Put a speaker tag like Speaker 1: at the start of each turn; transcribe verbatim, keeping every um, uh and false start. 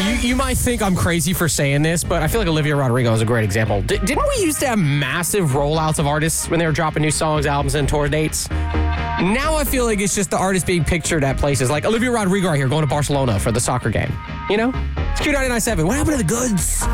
Speaker 1: You, you might think I'm crazy for saying this, but I feel like Olivia Rodrigo is a great example. D- didn't we used to have massive rollouts of artists when they were dropping new songs, albums, and tour dates? Now I feel like it's just the artists being pictured at places like Olivia Rodrigo right here going to Barcelona for the soccer game. You know? It's Q ninety-nine point seven. What happened to the goods?